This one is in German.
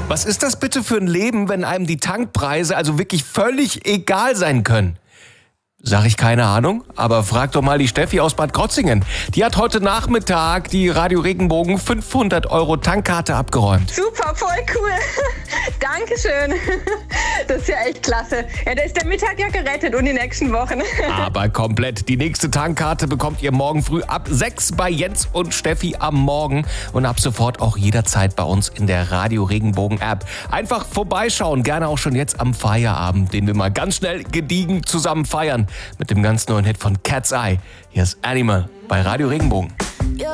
Was ist das bitte für ein Leben, wenn einem die Tankpreise also wirklich völlig egal sein können? Sag ich keine Ahnung, aber frag doch mal die Steffi aus Bad Krotzingen. Die hat heute Nachmittag die Radio Regenbogen 500 € Tankkarte abgeräumt. Super, voll cool. Dankeschön. Das ist ja echt klasse. Ja, da ist der Mittag ja gerettet und die nächsten Wochen. Aber komplett. Die nächste Tankkarte bekommt ihr morgen früh ab 6 bei Jens und Steffi am Morgen und ab sofort auch jederzeit bei uns in der Radio Regenbogen App. Einfach vorbeischauen, gerne auch schon jetzt am Feierabend, den wir mal ganz schnell gediegen zusammen feiern mit dem ganz neuen Hit von Cat's Eye. Hier ist Animal bei Radio Regenbogen.